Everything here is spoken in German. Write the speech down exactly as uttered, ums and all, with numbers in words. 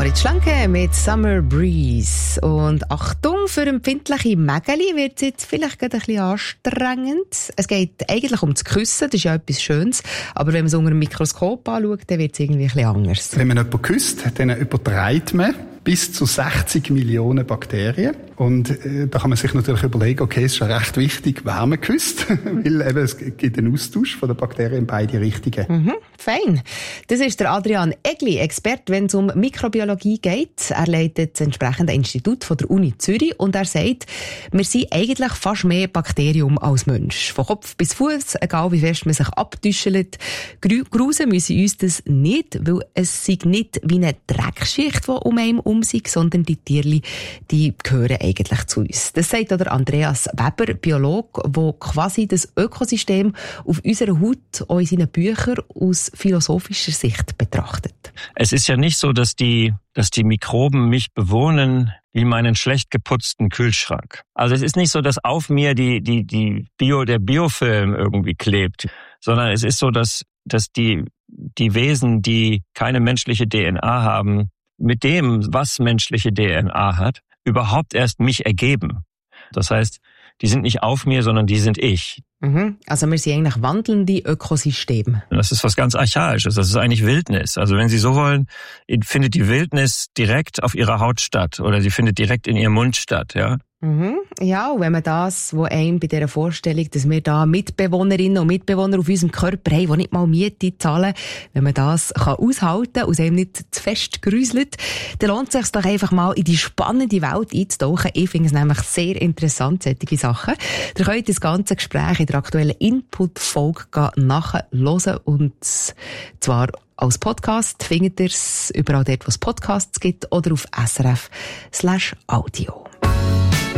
Moritz Schlanke mit Summer Breeze. Und Achtung, für empfindliche Mägeli wird es jetzt vielleicht gerade ein bisschen anstrengend. Es geht eigentlich um das Küssen, das ist ja etwas Schönes. Aber wenn man es unter einem Mikroskop anschaut, dann wird es irgendwie ein bisschen anders. Wenn man jemanden küsst, dann überträgt man bis zu sechzig Millionen Bakterien. Und äh, da kann man sich natürlich überlegen, okay, es ist schon recht wichtig, wer man küsst, weil eben es gibt einen Austausch von den Bakterien in beide Richtungen. Mhm, fein. Das ist der Adrian Egli, Experte, wenn es um Mikrobiologie geht. Er leitet das entsprechende Institut von der Uni Zürich und er sagt, wir sind eigentlich fast mehr Bakterium als Mensch. Von Kopf bis Fuß, egal wie fest man sich abtüschelt. Grusen müssen uns das nicht, weil es sind nicht wie eine Dreckschicht, die um einen um sind, sondern die Tierli, die gehören eigentlich zu uns. Das sagt auch der Andreas Weber, Biologe, der quasi das Ökosystem auf unserer Haut auch in seinen Büchern aus philosophischer Sicht betrachtet. Es ist ja nicht so, dass die, dass die Mikroben mich bewohnen wie meinen schlecht geputzten Kühlschrank. Also es ist nicht so, dass auf mir die, die, die Bio, der Biofilm irgendwie klebt, sondern es ist so, dass, dass die, die Wesen, die keine menschliche D N A haben, mit dem, was menschliche D N A hat, überhaupt erst mich ergeben. Das heißt, die sind nicht auf mir, sondern die sind ich. Mhm. Also wir sind eigentlich wandelnde Ökosysteme. Das ist was ganz Archaisches. Das ist eigentlich Wildnis. Also wenn Sie so wollen, findet die Wildnis direkt auf Ihrer Haut statt oder sie findet direkt in Ihrem Mund statt, ja. Mhm. Ja, und wenn man das, wo einem bei dieser Vorstellung, dass wir da Mitbewohnerinnen und Mitbewohner auf unserem Körper haben, die nicht mal Miete zahlen, wenn man das kann aushalten und es einem nicht zu fest gruselt, dann lohnt es sich doch einfach mal in die spannende Welt einzutauchen. Ich finde es nämlich sehr interessant, solche Sachen. Ihr könnt das ganze Gespräch in der aktuellen Input-Folge nachhören und zwar als Podcast findet ihr es überall dort, wo es Podcasts gibt oder auf S R F slash Audio.